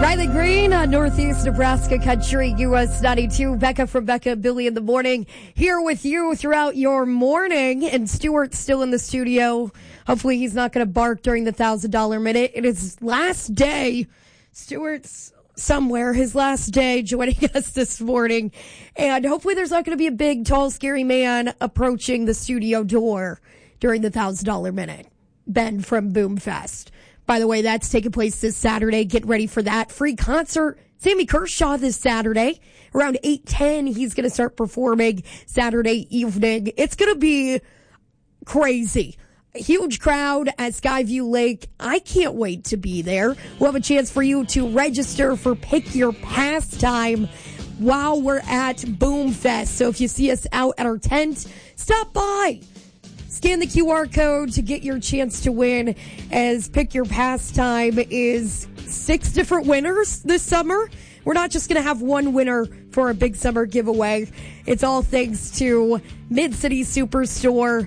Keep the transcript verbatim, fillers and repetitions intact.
Riley Green on Northeast Nebraska Country, U S ninety-two. Becca from Becca and Billy in the Morning here with you throughout your morning. And Stuart's still in the studio. Hopefully he's not going to bark during the one thousand dollars minute. It is his last day. Stuart's somewhere, his last day joining us this morning. And hopefully there's not going to be a big, tall, scary man approaching the studio door during the one thousand dollars minute. Ben from Boomfest. By the way, that's taking place this Saturday. Get ready for that. Free concert. Sammy Kershaw this Saturday. Around eight ten, he's going to start performing Saturday evening. It's going to be crazy. A huge crowd at Skyview Lake. I can't wait to be there. We'll have a chance for you to register for Pick Your Pastime while we're at Boomfest. So if you see us out at our tent, stop by. Scan the Q R code to get your chance to win, as Pick Your Pastime is six different winners this summer. We're not just going to have one winner for a big summer giveaway. It's all thanks to Mid-City Superstore.